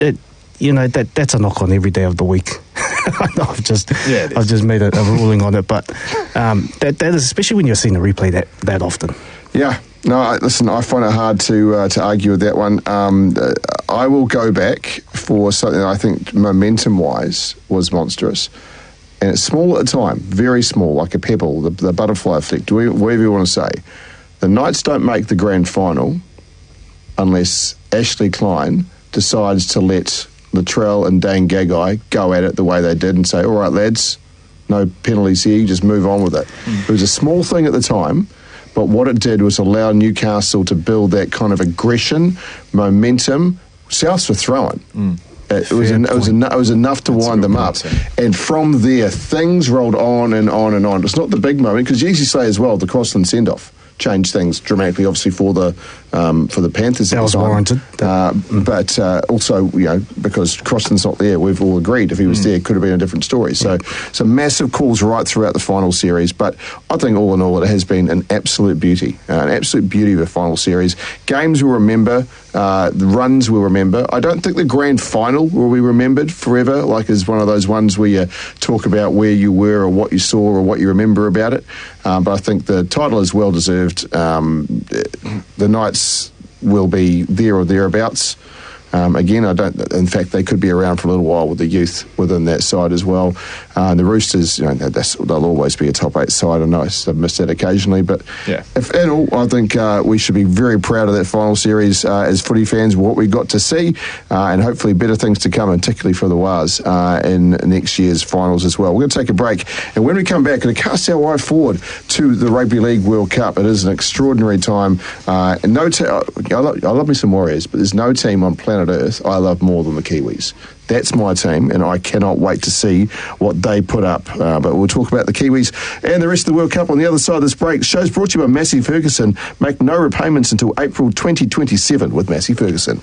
that's a knock on every day of the week. I've just made a ruling on it, but that is, especially when you're seeing a replay that often. Yeah. No, listen, I find it hard to argue with that one. I will go back for something that I think momentum-wise was monstrous. And it's small at the time, very small, like a pebble, the butterfly effect, whatever you want to say. The Knights don't make the grand final unless Ashley Klein decides to let Latrell and Dane Gagai go at it the way they did and say, all right, lads, no penalties here, you just move on with it. It was a small thing at the time, but what it did was allow Newcastle to build that kind of aggression, momentum. Souths were throwing. It was enough to wind them up. And from there, things rolled on and on and on. It's not the big moment, because you usually say as well, the Crossland send-off changed things dramatically, obviously, for the Panthers. That was warranted. But also, because Crossland's not there, we've all agreed if he was there, it could have been a different story. So some massive calls right throughout the final series. But I think all in all, it has been an absolute beauty of a final series. Games we'll remember, the runs we'll remember. I don't think the grand final will be remembered forever, like is one of those ones where you talk about where you were or what you saw or what you remember about it. But I think the title is well deserved. The Knights will be there or thereabouts. Again, in fact, they could be around for a little while with the youth within that side as well. The Roosters, they'll always be a top 8 side. I know I've missed that occasionally, but if at all, I think we should be very proud of that final series as footy fans, what we got to see, and hopefully better things to come, and particularly for the Waz in next year's finals as well. We're going to take a break, and when we come back, we're going to cast our eye forward to the Rugby League World Cup. It is an extraordinary time. I love me some Warriors, but there's no team on planet Earth I love more than the Kiwis. That's my team, and I cannot wait to see what they put up. But we'll talk about the Kiwis and the rest of the World Cup on the other side of this break. The show's brought to you by Massey Ferguson. Make no repayments until April 2027 with Massey Ferguson.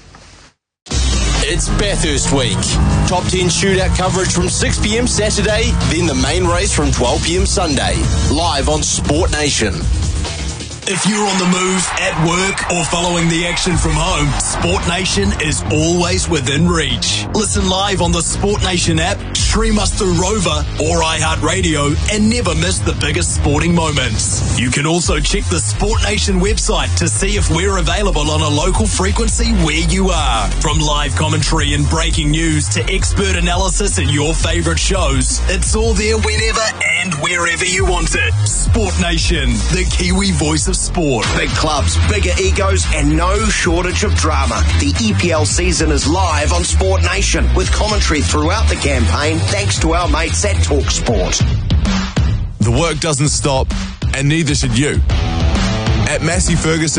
It's Bathurst Week. Top 10 shootout coverage from 6 p.m. Saturday, then the main race from 12 p.m. Sunday. Live on Sport Nation. If you're on the move, at work, or following the action from home, Sport Nation is always within reach. Listen live on the Sport Nation app, stream us through Rover or iHeartRadio, and never miss the biggest sporting moments. You can also check the Sport Nation website to see if we're available on a local frequency where you are. From live commentary and breaking news to expert analysis and your favourite shows, it's all there whenever and wherever you want it. Sport Nation, the Kiwi voice of sport. Big clubs, bigger egos, and no shortage of drama. The EPL season is live on Sport Nation with commentary throughout the campaign thanks to our mates at TalkSport. The work doesn't stop, and neither should you. At Massey Ferguson